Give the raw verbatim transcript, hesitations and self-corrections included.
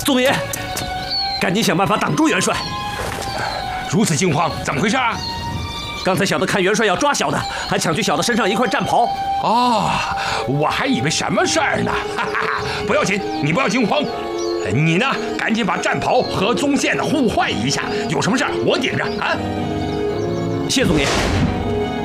宗爷，赶紧想办法挡住元帅。 如此惊慌，怎么回事啊？ 刚才小的看元帅要抓小的，还抢去小的身上一块战袍。 哦，我还以为什么事儿呢？哈哈，不要紧，你不要惊慌。你呢，赶紧把战袍和宗宪互换一下，有什么事儿我顶着啊。 谢宗爷。